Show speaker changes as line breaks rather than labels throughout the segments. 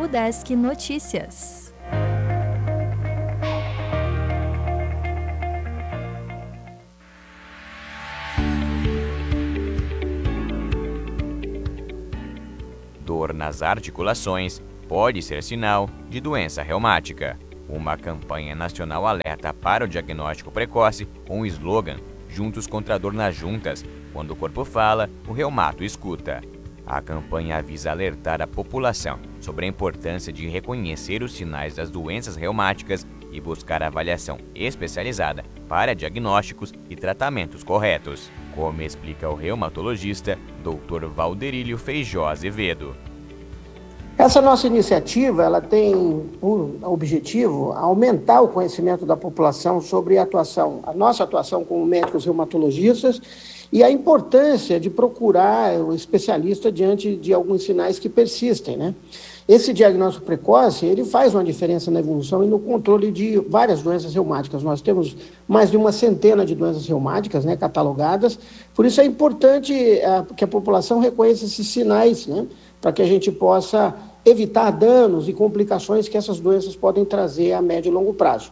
Udesc Notícias.
Dor nas articulações pode ser sinal de doença reumática. Uma campanha nacional alerta para o diagnóstico precoce com o slogan Juntos contra a dor nas juntas. Quando o corpo fala, o reumato escuta. A campanha visa alertar a população sobre a importância de reconhecer os sinais das doenças reumáticas e buscar avaliação especializada para diagnósticos e tratamentos corretos, como explica o reumatologista Dr. Valderílio Feijó Azevedo.
Essa nossa iniciativa, ela tem por objetivo aumentar o conhecimento da população sobre a nossa atuação como médicos reumatologistas e a importância de procurar o especialista diante de alguns sinais que persistem, né? Esse diagnóstico precoce, ele faz uma diferença na evolução e no controle de várias doenças reumáticas. Nós temos mais de uma centena de doenças reumáticas, né, catalogadas, por isso é importante que a população reconheça esses sinais, né, para que a gente possa evitar danos e complicações que essas doenças podem trazer a médio e longo prazo.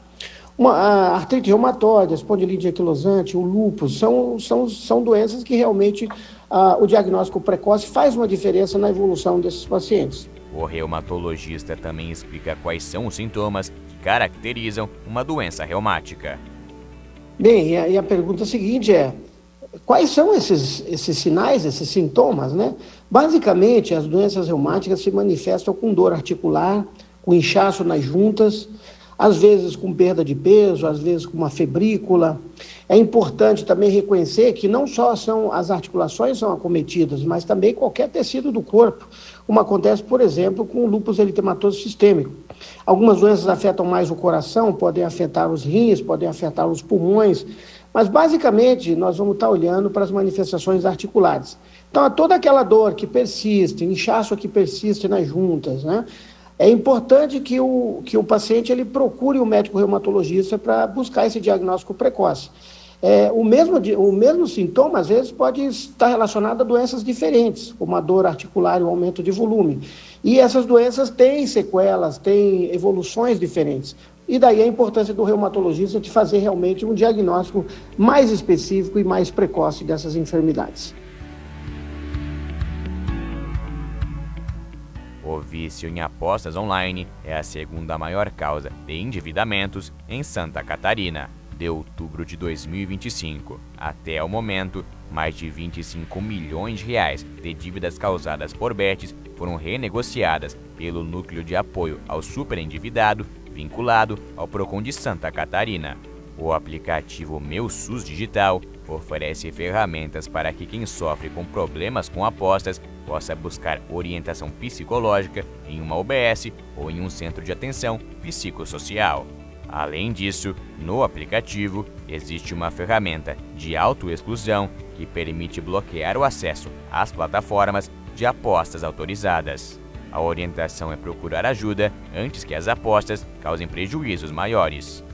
A artrite reumatoide, a espondilite anquilosante, o lúpus, são doenças que realmente o diagnóstico precoce faz uma diferença na evolução desses pacientes.
O reumatologista também explica quais são os sintomas que caracterizam uma doença reumática.
Bem, e a pergunta seguinte é: quais são esses sinais, esses sintomas, né? Basicamente, as doenças reumáticas se manifestam com dor articular, com inchaço nas juntas, às vezes com perda de peso, às vezes com uma febrícula. É importante também reconhecer que não só as articulações são acometidas, mas também qualquer tecido do corpo, como acontece, por exemplo, com o lúpus eritematoso sistêmico. Algumas doenças afetam mais o coração, podem afetar os rins, podem afetar os pulmões, mas basicamente nós vamos estar olhando para as manifestações articulares. Então, toda aquela dor que persiste, inchaço que persiste nas juntas, né? É importante que o paciente ele procure o médico reumatologista para buscar esse diagnóstico precoce. O mesmo sintoma, às vezes, pode estar relacionado a doenças diferentes, como a dor articular e o aumento de volume. E essas doenças têm sequelas, têm evoluções diferentes. E daí a importância do reumatologista de fazer realmente um diagnóstico mais específico e mais precoce dessas enfermidades.
O vício em apostas online é a segunda maior causa de endividamentos em Santa Catarina. De outubro de 2025 até o momento, mais de 25 milhões de reais de dívidas causadas por bets foram renegociadas pelo Núcleo de Apoio ao Superendividado, vinculado ao Procon de Santa Catarina. O aplicativo Meu SUS Digital oferece ferramentas para que quem sofre com problemas com apostas possa buscar orientação psicológica em uma UBS ou em um centro de atenção psicossocial. Além disso, no aplicativo existe uma ferramenta de autoexclusão que permite bloquear o acesso às plataformas de apostas autorizadas. A orientação é procurar ajuda antes que as apostas causem prejuízos maiores.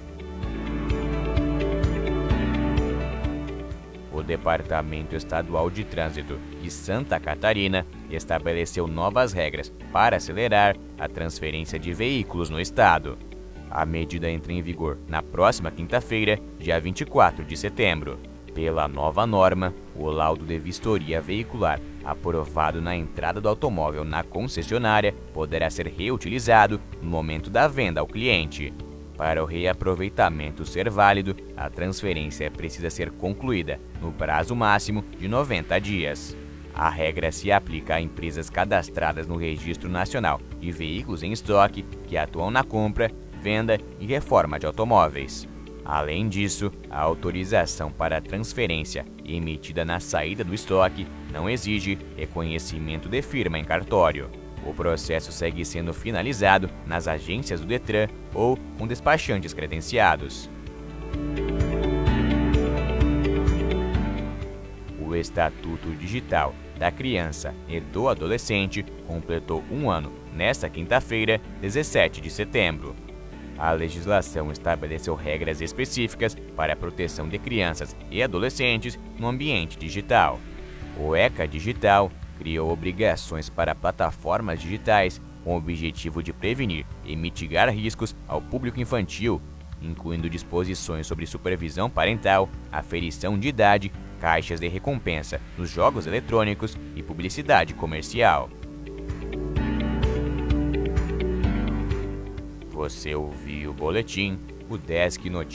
O Departamento Estadual de Trânsito de Santa Catarina estabeleceu novas regras para acelerar a transferência de veículos no estado. A medida entra em vigor na próxima quinta-feira, dia 24 de setembro. Pela nova norma, o laudo de vistoria veicular aprovado na entrada do automóvel na concessionária poderá ser reutilizado no momento da venda ao cliente. Para o reaproveitamento ser válido, a transferência precisa ser concluída no prazo máximo de 90 dias. A regra se aplica a empresas cadastradas no Registro Nacional de Veículos em Estoque que atuam na compra, venda e reforma de automóveis. Além disso, a autorização para a transferência emitida na saída do estoque não exige reconhecimento de firma em cartório. O processo segue sendo finalizado nas agências do Detran ou com despachantes credenciados. O Estatuto Digital da Criança e do Adolescente completou 1 ano nesta quinta-feira, 17 de setembro. A legislação estabeleceu regras específicas para a proteção de crianças e adolescentes no ambiente digital. O ECA Digital criou obrigações para plataformas digitais com o objetivo de prevenir e mitigar riscos ao público infantil, incluindo disposições sobre supervisão parental, aferição de idade, caixas de recompensa nos jogos eletrônicos e publicidade comercial. Você ouviu o boletim, o Desk Notícias.